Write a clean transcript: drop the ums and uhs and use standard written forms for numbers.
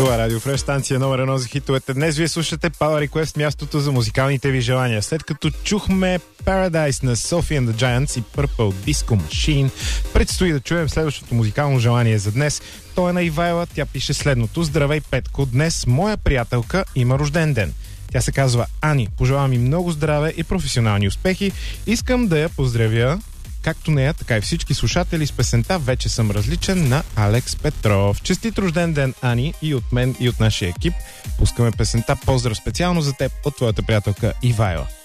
Това Радио Фреш, станция номер 1 за хитовете. Днес вие слушате Power Request, мястото за музикалните ви желания. След като чухме Paradise на Sophie and the Giants и Purple Disco Machine, предстои да чуем следващото музикално желание за днес. То е на Ивайла, тя пише следното: Здравей, Петко, днес моя приятелка има рожден ден. Тя се казва Ани. Пожелавам и много здраве и професионални успехи. Искам да я поздравя, както нея, така и всички слушатели, с песента "Вече съм различен" на Алекс Петров. Честит рожден ден, Ани, и от мен, и от нашия екип. Пускаме песента "Поздрав" специално за теб от твоята приятелка Ивайла.